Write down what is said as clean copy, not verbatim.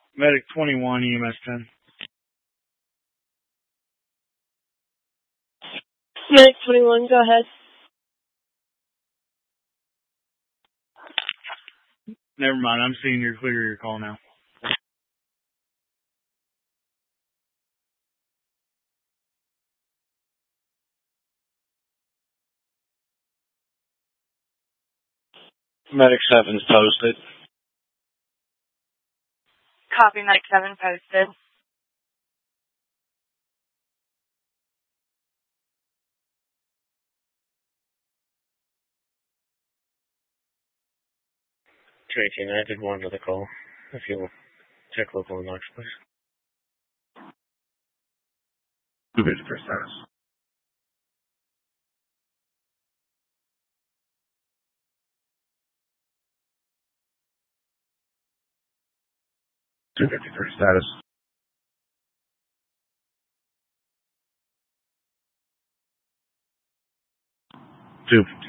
Medic 21, EMS 10. Medic 21, go ahead. Never mind, I'm seeing you're clear your call now. Medic 7's posted. Copy, Medic 7 posted. J18, I did one to the call. If you'll check local unlocks, please. 250 for status. 250 for status. 250.